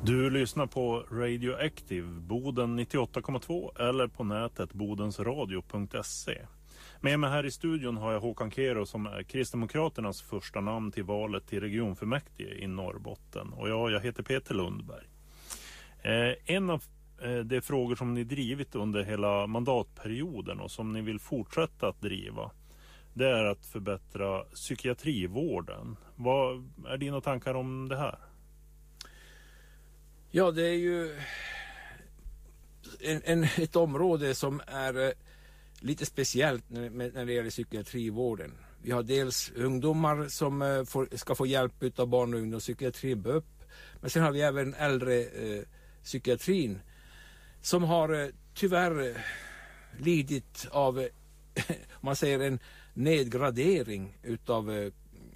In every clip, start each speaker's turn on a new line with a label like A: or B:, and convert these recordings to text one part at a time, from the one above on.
A: Du lyssnar på Radioactive, Boden 98,2 eller på nätet bodensradio.se. Med mig här i studion har jag Håkan Kero som är Kristdemokraternas första namn till valet till regionfullmäktige i Norrbotten. Och jag heter Peter Lundberg. En av de frågor som ni drivit under hela mandatperioden och som ni vill fortsätta att driva, det är att förbättra psykiatrivården. Vad är dina tankar om det här?
B: Ja, det är ju ett område som är lite speciellt när det gäller psykiatrivården. Vi har dels ungdomar som ska få hjälp av barn- och ungdomspsykiatrin, BUP. Men sen har vi även äldre psykiatrin som har tyvärr lidit av man säger en nedgradering utav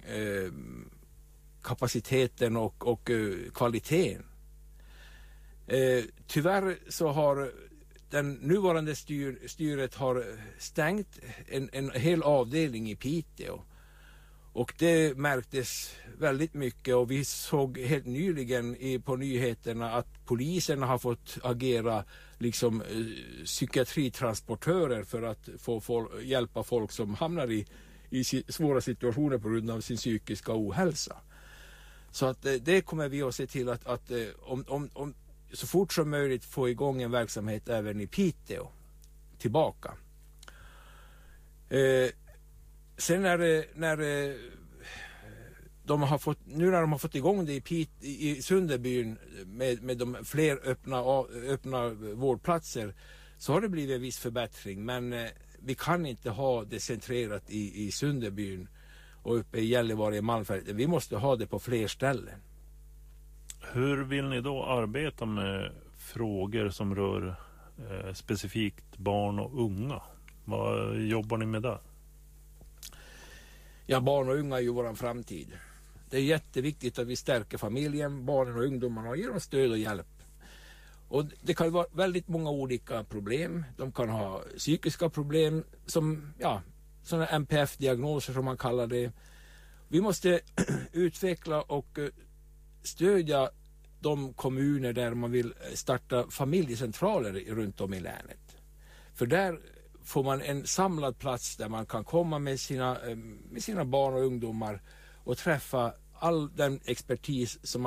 B: kapaciteten och kvaliteten. Tyvärr så har den nuvarande styret har stängt en hel avdelning i Piteå. Och det märktes väldigt mycket, och vi såg helt nyligen på nyheterna att poliserna har fått agera liksom psykiatritransportörer för att hjälpa folk som hamnar i svåra situationer på grund av sin psykiska ohälsa. Så att det kommer vi att se till att om så fort som möjligt få igång en verksamhet även i Piteå tillbaka. Sen när de har fått igång det i Sunderbyn med de fler öppna vårdplatser, så har det blivit en viss förbättring, men vi kan inte ha det centrerat i Sunderbyn och uppe i Gällivare i Malmfälten. Vi måste ha det på fler ställen.
A: Hur vill ni då arbeta med frågor som rör specifikt barn och unga? Vad jobbar ni med där?
B: Ja, barn och unga är ju vår framtid. Det är jätteviktigt att vi stärker familjen, barnen och ungdomarna och ger dem stöd och hjälp. Och det kan vara väldigt många olika problem. De kan ha psykiska problem som, sådana NPF-diagnoser som man kallar det. Vi måste utveckla och stödja de kommuner där man vill starta familjecentraler runt om i länet. För där får man en samlad plats där man kan komma med sina barn och ungdomar och träffa all den expertis som